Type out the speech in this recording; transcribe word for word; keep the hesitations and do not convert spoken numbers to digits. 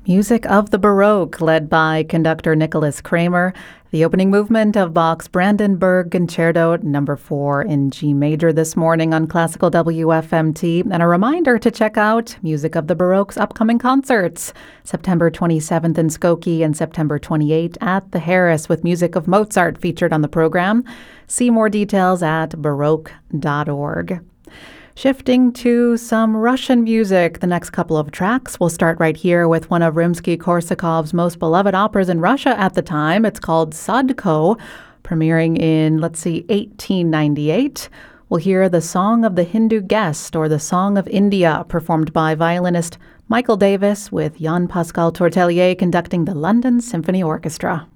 Music of the Baroque, led by conductor Nicholas Kramer. The opening movement of Bach's Brandenburg Concerto number four in G major this morning on Classical W F M T. And a reminder to check out Music of the Baroque's upcoming concerts. September twenty-seventh in Skokie and September twenty-eighth at the Harris, with music of Mozart featured on the program. See more details at baroque dot org. Shifting to some Russian music, the next couple of tracks. We'll start right here with one of Rimsky-Korsakov's most beloved operas in Russia at the time. It's called Sadko, premiering in, let's see, eighteen ninety-eight. We'll hear the Song of the Hindu Guest, or the Song of India, performed by violinist Michael Davis, with Jean-Pascal Tortelier conducting the London Symphony Orchestra.